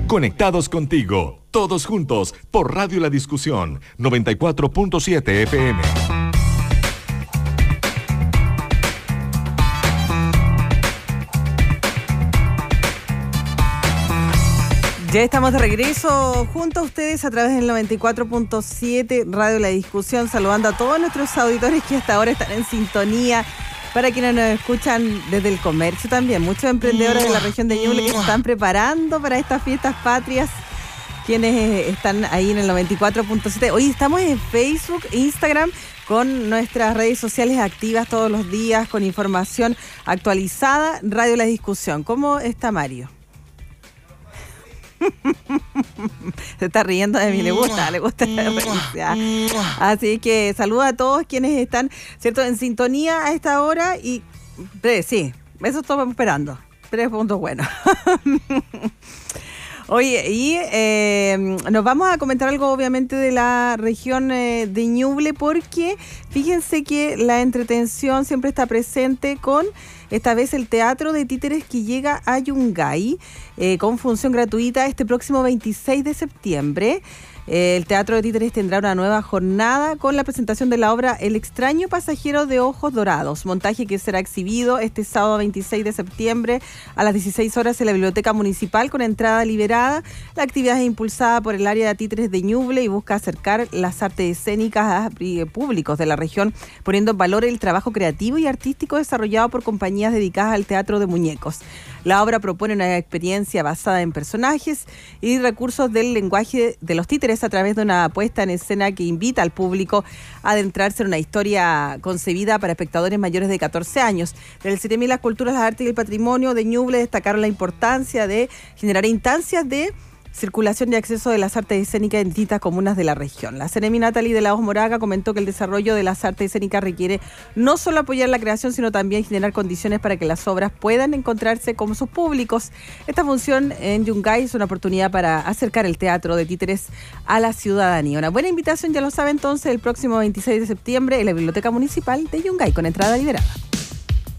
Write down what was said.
Conectados contigo, todos juntos, por Radio La Discusión, 94.7 FM. Ya estamos de regreso junto a ustedes a través del 94.7 Radio La Discusión, saludando a todos nuestros auditores que hasta ahora están en sintonía. Para quienes nos escuchan desde el comercio también, muchos emprendedores de la región de Ñuble que se están preparando para estas fiestas patrias, quienes están ahí en el 94.7. Hoy estamos en Facebook, Instagram, con nuestras redes sociales activas todos los días, con información actualizada. Radio La Discusión. ¿Cómo está Mario? Se está riendo de mí, le gusta la referencia. Así que saluda a todos quienes están, ¿cierto?, en sintonía a esta hora y sí, eso estamos esperando. 3 puntos buenos. Oye, y nos vamos a comentar algo obviamente de la región de Ñuble, porque fíjense que la entretención siempre está presente con esta vez el Teatro de Títeres que llega a Yungay con función gratuita este próximo 26 de septiembre. El Teatro de Títeres tendrá una nueva jornada con la presentación de la obra El extraño pasajero de ojos dorados, montaje que será exhibido este sábado 26 de septiembre a las 16 horas en la Biblioteca Municipal con entrada liberada. La actividad es impulsada por el área de Títeres de Ñuble y busca acercar las artes escénicas a públicos de la región, poniendo en valor el trabajo creativo y artístico desarrollado por compañías dedicadas al teatro de muñecos. La obra propone una experiencia basada en personajes y recursos del lenguaje de los títeres a través de una puesta en escena que invita al público a adentrarse en una historia concebida para espectadores mayores de 14 años. Del CEREMI Las Culturas, las Artes y el Patrimonio de Ñuble destacaron la importancia de generar instancias de circulación y acceso de las artes escénicas en distintas comunas de la región. La CEREMI Natalie de la Hoz Moraga comentó que el desarrollo de las artes escénicas requiere no solo apoyar la creación, sino también generar condiciones para que las obras puedan encontrarse con sus públicos. Esta función en Yungay es una oportunidad para acercar el teatro de títeres a la ciudadanía. Una buena invitación, ya lo sabe entonces, el próximo 26 de septiembre en la Biblioteca Municipal de Yungay, con entrada liberada.